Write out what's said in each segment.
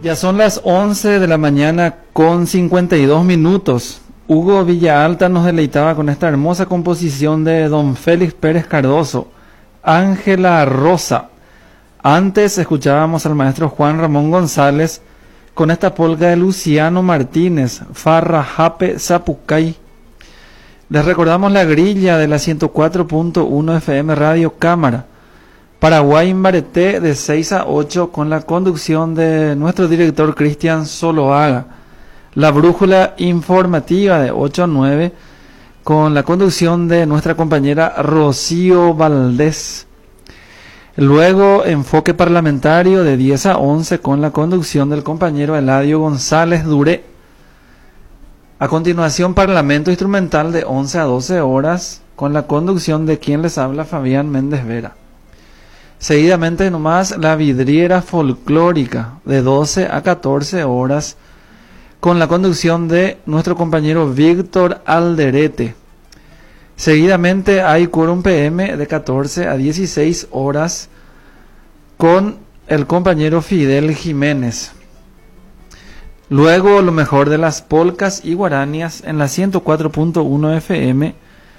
Ya son las 11 de la mañana con 52 minutos. Hugo Villalta nos deleitaba con esta hermosa composición de don Félix Pérez Cardoso, Ángela Rosa. Antes escuchábamos al maestro Juan Ramón González con esta polca de Luciano Martínez, Farra Jape Zapucay. Les recordamos la grilla de la 104.1 FM Radio Cámara, Paraguay Imbareté, de 6 a 8, con la conducción de nuestro director Cristian Soloaga. La brújula informativa de 8 a 9, con la conducción de nuestra compañera Rocío Valdés. Luego, enfoque parlamentario de 10 a 11, con la conducción del compañero Eladio González Duré. A continuación, Parlamento Instrumental de 11 a 12 horas, con la conducción de quien les habla, Fabián Méndez Vera. Seguidamente nomás, la vidriera folclórica de 12 a 14 horas, con la conducción de nuestro compañero Víctor Alderete. Seguidamente hay Quórum PM de 14 a 16 horas, con el compañero Fidel Jiménez. Luego, lo mejor de las polcas y guaranías en la 104.1 FM,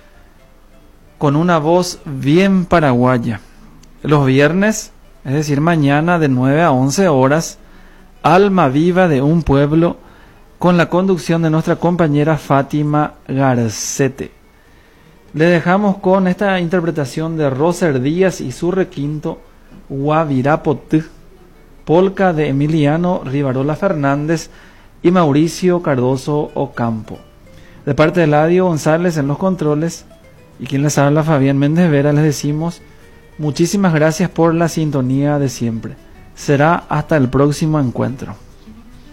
con una voz bien paraguaya. Los viernes, es decir, mañana, de 9 a 11 horas, Alma Viva de un Pueblo, con la conducción de nuestra compañera Fátima Garcete. Le dejamos con esta interpretación de Roser Díaz y su requinto Guavirapotú, polca de Emiliano Rivarola Fernández y Mauricio Cardoso Ocampo. De parte de Eladio González en los controles, y quien les habla, Fabián Méndez Vera, les decimos muchísimas gracias por la sintonía de siempre. Será hasta el próximo encuentro.